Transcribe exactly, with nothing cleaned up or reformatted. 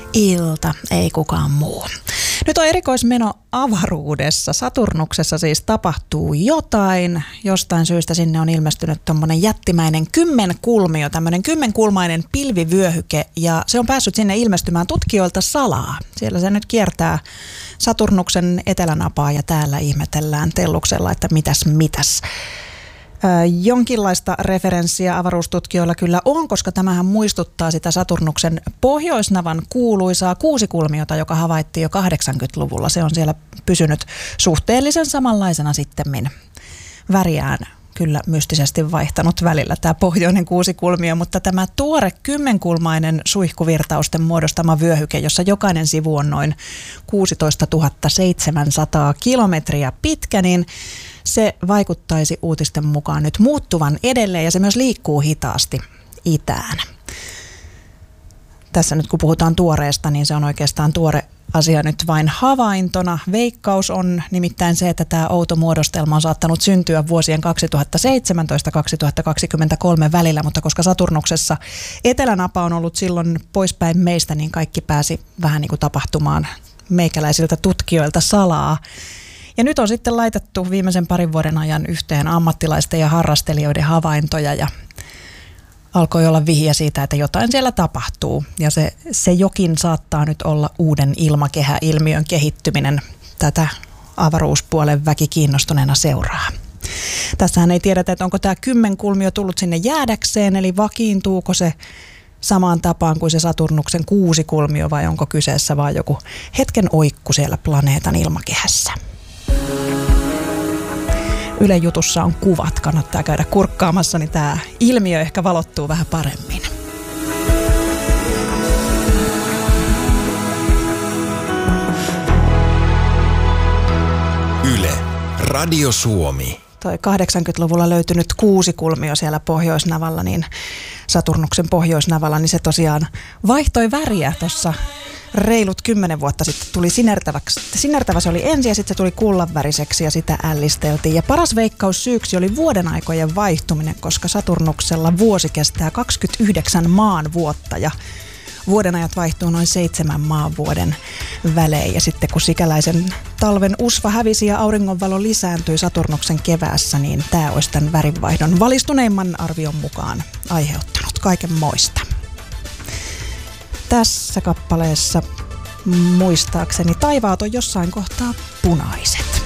ilta, ei kukaan muu. Nyt on erikoismeno avaruudessa. Saturnuksessa siis tapahtuu jotain. Jostain syystä sinne on ilmestynyt tommonen jättimäinen kymmenkulmio, tämmöinen kymmenkulmainen pilvivyöhyke, ja se on päässyt sinne ilmestymään tutkijoilta salaa. Siellä se nyt kiertää Saturnuksen etelänapaa ja täällä ihmetellään telluksella, että mitäs mitäs. Jonkinlaista referenssiä avaruustutkijoilla kyllä on, koska tämähän muistuttaa sitä Saturnuksen pohjoisnavan kuuluisaa kuusikulmiota, joka havaittiin jo kahdeksankymmentäluvulla. Se on siellä pysynyt suhteellisen samanlaisena sittemmin. Väriään kyllä mystisesti vaihtanut välillä tämä pohjoinen kuusikulmio, mutta tämä tuore kymmenkulmainen suihkuvirtausten muodostama vyöhyke, jossa jokainen sivu on noin kuusitoistatuhatta seitsemänsataa kilometriä pitkä, niin se vaikuttaisi uutisten mukaan nyt muuttuvan edelleen, ja se myös liikkuu hitaasti itään. Tässä nyt kun puhutaan tuoreesta, niin se on oikeastaan tuore asia nyt vain havaintona. Veikkaus on nimittäin se, että tämä outo muodostelma on saattanut syntyä vuosien kaksituhattaseitsemäntoista kaksituhattakaksikymmentäkolme välillä, mutta koska Saturnuksessa etelänapa on ollut silloin poispäin meistä, niin kaikki pääsi vähän niin kuin tapahtumaan meikäläisiltä tutkijoilta salaa. Ja nyt on sitten laitettu viimeisen parin vuoden ajan yhteen ammattilaisten ja harrastelijoiden havaintoja, ja alkoi olla vihja siitä, että jotain siellä tapahtuu. Ja se, se jokin saattaa nyt olla uuden ilmakehäilmiön kehittyminen. Tätä avaruuspuolen väki kiinnostuneena seuraa. Tässähän ei tiedetä, että onko tämä kymmenkulmio tullut sinne jäädäkseen, eli vakiintuuko se samaan tapaan kuin se Saturnuksen kuusikulmio, vai onko kyseessä vain joku hetken oikku siellä planeetan ilmakehässä. Ylen jutussa on kuvat, kannattaa käydä kurkkaamassa, niin tämä ilmiö ehkä valottuu vähän paremmin. Yle, Radio Suomi. Toi kahdeksankymmentäluvulla löytynyt kuusikulmio siellä pohjoisnavalla, niin Saturnuksen pohjoisnavalla, niin se tosiaan vaihtoi väriä tuossa reilut kymmenen vuotta sitten. Tuli sinertäväksi. Sinertävä se oli ensin ja sitten se tuli kullanväriseksi ja sitä ällisteltiin. Ja paras veikkaus syyksi oli vuodenaikojen vaihtuminen, koska Saturnuksella vuosi kestää kaksikymmentäyhdeksän maan vuotta ja vuodenajat vaihtuu noin seitsemän maanvuoden välein. Ja sitten kun sikäläisen talven usva hävisi ja auringonvalo lisääntyi Saturnuksen keväässä, niin tämä olisi tämän värinvaihdon valistuneimman arvion mukaan aiheuttanut kaiken moista. Tässä kappaleessa muistaakseni taivaat on jossain kohtaa punaiset.